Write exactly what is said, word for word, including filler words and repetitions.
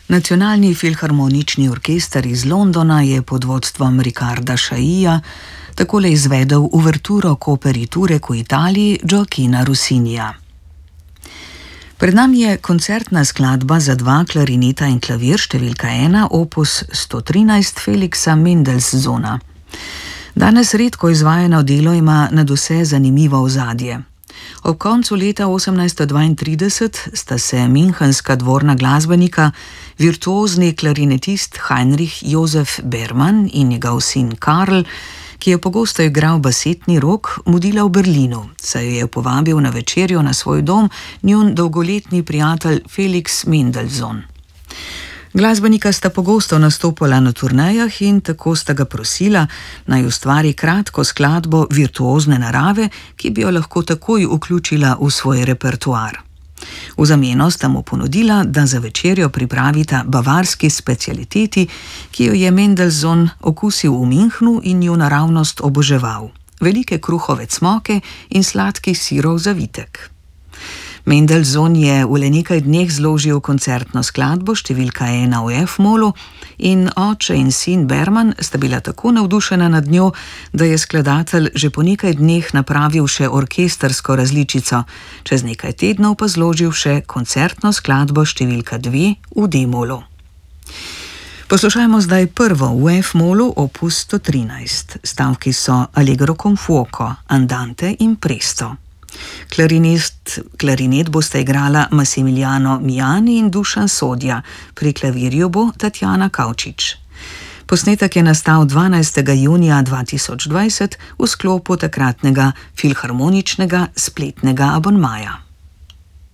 Nacionalni filharmonični orkester iz Londona je pod vodstvom Riccarda Chaillyja takole izvedel uverturo k operi Turek v Italiji Gioachina Rossinija. Pred nami je koncertna skladba za dva klarineta in klavir številka ena opus sto trinajst Felixa Mendelssohna. Danes redko izvajano delo ima nadvse zanimivo ozadje. Ob koncu leta osemnajststo dvaintrideset sta se münchenska dvorna glasbenika, virtuozni klarinetist Heinrich Josef Berman in njegov sin Karl, ki je pogosto igral basetni rog, mudila v Berlinu, saj jo je povabil na večerjo na svoj dom njun dolgoletni prijatelj Felix Mendelssohn. Glasbenika sta pogosto nastopala na turnejah in tako sta ga prosila, naj ustvari kratko skladbo virtuozne narave, ki bi jo lahko takoj vključila v svoj repertoar. V zameno sta mu ponudila, da za večerjo pripravita bavarski specialiteti, ki jo je Mendelssohn okusil v Münchnu in jo naravnost oboževal: velike kruhove cmoke in sladki sirov zavitek. Mendelssohn je v le nekaj dneh zložil koncertno skladbo številka ena v F-molu in oče in sin Berman sta bila tako navdušena nad njo, da je skladatelj že po nekaj dneh napravil še orkestrsko različico, čez nekaj tednov pa zložil še koncertno skladbo številka dve v D-molu. Poslušajmo zdaj prvo v F-molu opus sto trinajst. Stavki so Allegro con fuoco, Andante in Presto. Klarinet, klarinet bosta igrala Massimiliano Miani in Dušan Sodja, pri klavirju bo Tatjana Kavčič. Posnetek je nastal dvanajstega junija dva tisoč dvajset v sklopu takratnega filharmoničnega spletnega abonmaja.